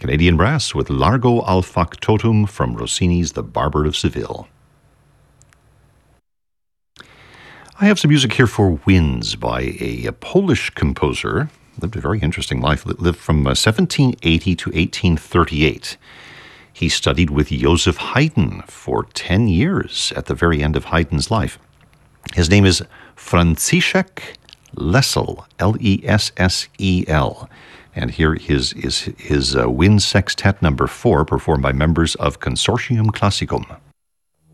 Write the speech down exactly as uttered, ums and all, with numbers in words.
Canadian Brass with Largo al Factotum from Rossini's The Barber of Seville. I have some music here for Winds by a, a Polish composer. Lived a very interesting life. Lived from uh, seventeen eighty to eighteen thirty-eight. He studied with Joseph Haydn for ten years at the very end of Haydn's life. His name is Franciszek Lessel, L E S S E L. And here is his, his, his uh, Wind Sextet number four, performed by members of Consortium Classicum.